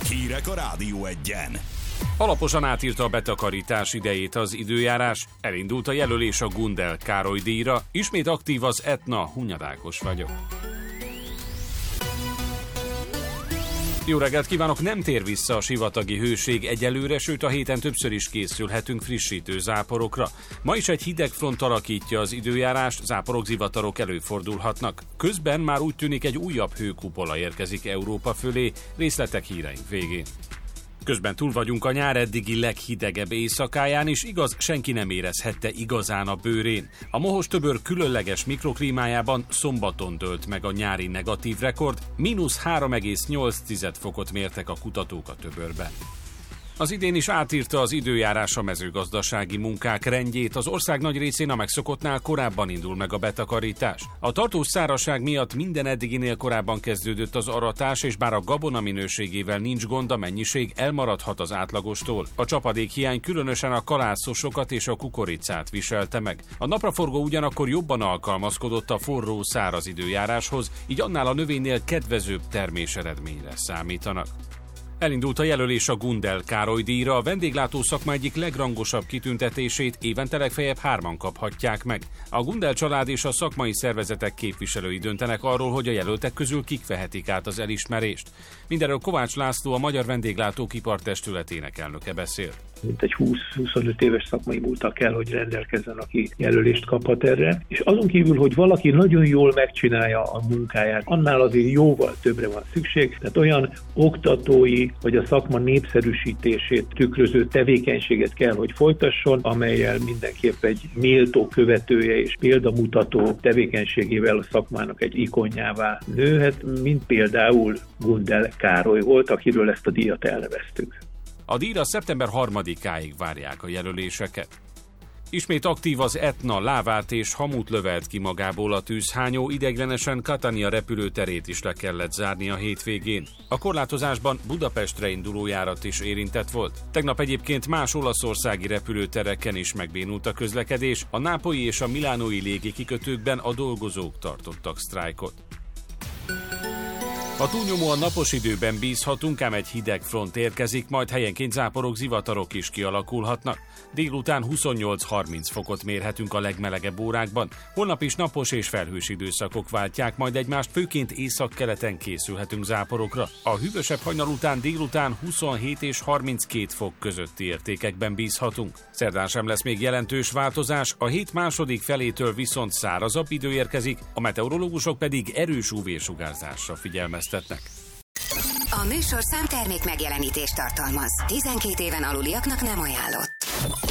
Hírek a Rádió Egyen. Alaposan átírta a betakarítás idejét az időjárás, elindult a jelölés a Gundel Károly díjra, ismét aktív az Etna, Hunyad Ákos vagyok. Jó reggelt kívánok, nem tér vissza a sivatagi hőség egyelőre, sőt a héten többször is készülhetünk frissítő záporokra. Ma is egy hideg front alakítja az időjárást, záporok, zivatarok előfordulhatnak. Közben már úgy tűnik, egy újabb hőkupola érkezik Európa fölé, részletek híreink végén. Közben túl vagyunk a nyár eddigi leghidegebb éjszakáján, és igaz, senki nem érezhette igazán a bőrén. A Mohos-töbör különleges mikroklímájában szombaton dőlt meg a nyári negatív rekord, -3,8 fokot mértek a kutatók a töbörben. Az idén is átírta az időjárás a mezőgazdasági munkák rendjét, az ország nagy részén a megszokottnál korábban indul meg a betakarítás. A tartós szárazság miatt minden eddiginél korábban kezdődött az aratás, és bár a gabona minőségével nincs gond, a mennyiség elmaradhat az átlagostól. A csapadékhiány különösen a kalászosokat és a kukoricát viselte meg. A napraforgó ugyanakkor jobban alkalmazkodott a forró, száraz időjáráshoz, így annál a növénynél kedvezőbb terméseredményre számítanak. Elindult a jelölés a Gundel Károly díjra, a vendéglátó szakma egyik legrangosabb kitüntetését évente legfeljebb 3-an kaphatják meg. A Gundel család és a szakmai szervezetek képviselői döntenek arról, hogy a jelöltek közül kik vehetik át az elismerést. Mindenről Kovács László, a Magyar Vendéglátók Ipartestületének elnöke beszélt. Mint egy 20-25 éves szakmai múlttal kell, hogy rendelkezzen, aki jelölést kaphat erre. És azon kívül, hogy valaki nagyon jól megcsinálja a munkáját, annál azért jóval többre van szükség. Tehát olyan oktatói vagy a szakma népszerűsítését tükröző tevékenységet kell, hogy folytasson, amellyel mindenképp egy méltó követője és példamutató tevékenységével a szakmának egy ikonjává nőhet, mint például Gundel Károly volt, akiről ezt a díjat elneveztük. A díjra szeptember 3-áig várják a jelöléseket. Ismét aktív az Etna, lávát és hamut lövelt ki magából a tűzhányó, ideiglenesen Catania repülőterét is le kellett zárni a hétvégén. A korlátozásban Budapestre induló járat is érintett volt. Tegnap egyébként más olaszországi repülőtereken is megbénult a közlekedés, a nápolyi és a milánói légikikötőkben a dolgozók tartottak sztrájkot. A túlnyomóan napos időben bízhatunk, ám egy hideg front érkezik, majd helyenként záporok, zivatarok is kialakulhatnak. Délután 28-30 fokot mérhetünk a legmelegebb órákban. Holnap is napos és felhős időszakok váltják majd egymást, főként északkeleten készülhetünk záporokra. A hűvösebb hajnal után délután 27 és 32 fok közötti értékekben bízhatunk. Szerdán sem lesz még jelentős változás, a hét második felétől viszont szárazabb idő érkezik, a meteorológusok pedig erős UV-sugárzásra figyelmeztetnek. A műsor számtermék megjelenítést tartalmaz. 12 éven aluliaknak nem ajánlott.